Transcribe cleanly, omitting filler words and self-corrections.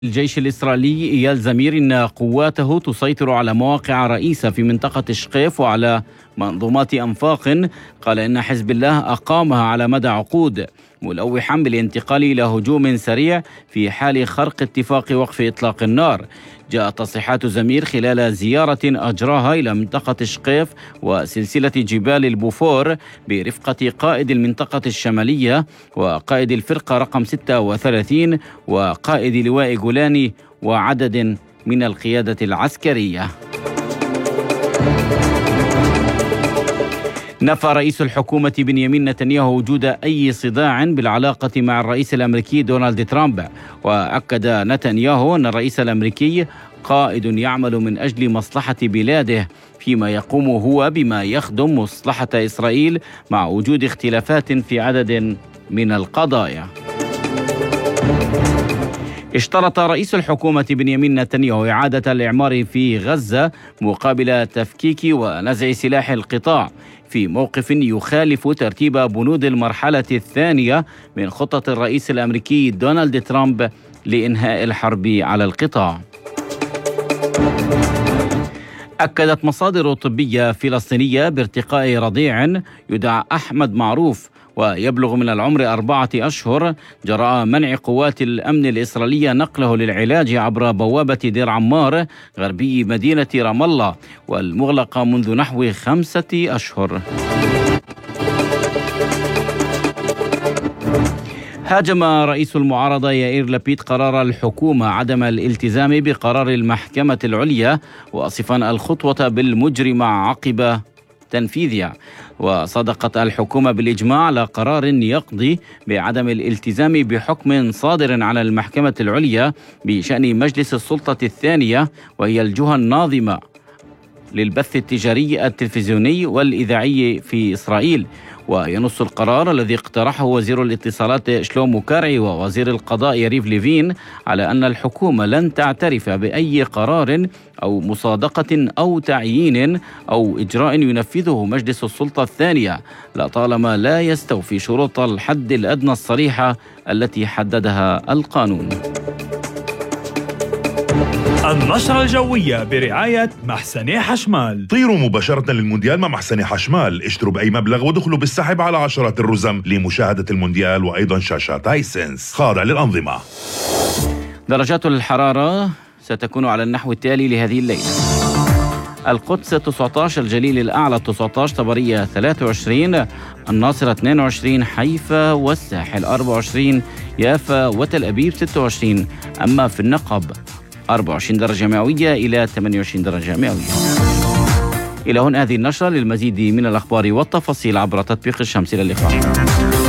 الجيش الإسرائيلي إيال زمير إن قواته تسيطر على مواقع رئيسة في منطقة شقيف وعلى منظومات أنفاق. قال إن حزب الله أقامها على مدى عقود، ملوحا بالانتقال إلى هجوم سريع في حال خرق اتفاق وقف إطلاق النار. جاءت تصريحات زمير خلال زيارة أجراها إلى منطقة شقيف وسلسلة جبال البوفور برفقة قائد المنطقة الشمالية وقائد الفرقة رقم 36 وقائد لواء جولاني وعدد من القيادة العسكرية. نفى رئيس الحكومة بنيامين نتنياهو وجود أي صداع بالعلاقة مع الرئيس الأمريكي دونالد ترامب، وأكد نتنياهو أن الرئيس الأمريكي قائد يعمل من أجل مصلحة بلاده، فيما يقوم هو بما يخدم مصلحة إسرائيل مع وجود اختلافات في عدد من القضايا. اشترط رئيس الحكومة بنيامين نتنياهو إعادة الإعمار في غزة مقابل تفكيك ونزع سلاح القطاع، في موقف يخالف ترتيب بنود المرحلة الثانية من خطة الرئيس الأمريكي دونالد ترامب لإنهاء الحرب على القطاع. أكدت مصادر طبية فلسطينية بارتقاء رضيع يدعى أحمد معروف ويبلغ من العمر 4 أشهر جراء منع قوات الأمن الإسرائيلية نقله للعلاج عبر بوابة دير عمار غربي مدينة رام الله، والمغلقة منذ نحو 5 أشهر. هاجم رئيس المعارضة يائير لبيد قرار الحكومة عدم الالتزام بقرار المحكمة العليا، وصفا الخطوة بالمجرمة عقب تنفيذها. وصدقت الحكومة بالإجماع على قرار يقضي بعدم الالتزام بحكم صادر على المحكمة العليا بشأن مجلس السلطة الثانية، وهي الجهة الناظمة للبث التجاري التلفزيوني والإذاعي في إسرائيل. وينص القرار الذي اقترحه وزير الاتصالات شلومو كارعي ووزير القضاء يريف ليفين على أن الحكومة لن تعترف بأي قرار أو مصادقة أو تعيين أو إجراء ينفذه مجلس السلطة الثانية لطالما لا يستوفي شروط الحد الأدنى الصريحة التي حددها القانون. النشرة الجوية برعاية محسن حشمال. طيروا مباشرة للمونديال مع محسن حشمال، اشتروا بأي مبلغ ودخلوا بالسحب على عشرات الرزم لمشاهدة المونديال وأيضا شاشات هايسنس خاضع للأنظمة. درجات الحرارة ستكون على النحو التالي لهذه الليلة: القدس 19، الجليل الأعلى 19، طبرية 23، الناصرة 22، حيفا والساحل 24، يافا وتل أبيب 26، أما في النقب 24 درجة مئوية إلى 28 درجة مئوية. إلى هنا هذه النشرة، للمزيد من الأخبار والتفاصيل عبر تطبيق الشمس. إلى اللقاء.